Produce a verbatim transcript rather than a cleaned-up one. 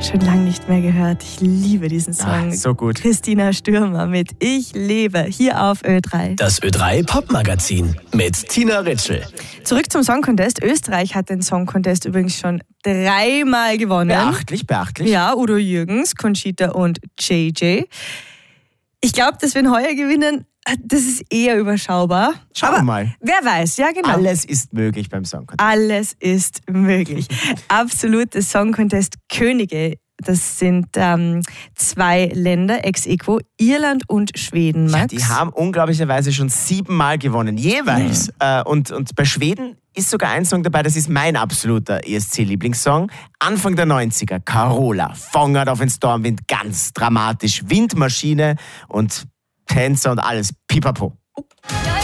Schon lange nicht mehr gehört. Ich liebe diesen Song. Ah, so gut. Christina Stürmer mit Ich lebe hier auf Ö drei. Das Ö drei Popmagazin mit Tina Ritschl. Zurück zum Song Contest. Österreich hat den Song Contest übrigens schon dreimal gewonnen. Beachtlich, beachtlich. Ja, Udo Jürgens, Conchita und J J. Ich glaube, dass wir ihn heuer gewinnen, das ist eher überschaubar. Schauen wir mal. Wer weiß, ja genau. Alles ist möglich beim Song Contest. Alles ist möglich. Absolute Song Contest Könige. Das sind ähm, zwei Länder, ex aequo, Irland und Schweden, Max. Ja, die haben unglaublicherweise schon siebenmal gewonnen, jeweils. Mhm. Äh, und, und bei Schweden ist sogar ein Song dabei, das ist mein absoluter E S C-Lieblingssong. Anfang der neunziger, Carola, Fångad auf den Stormwind, ganz dramatisch, Windmaschine und Tänzer und alles, pipapo. Jag